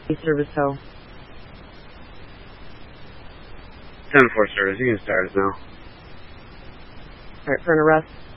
Service ho. 10-4 service, you can start us now. Alright, for an arrest.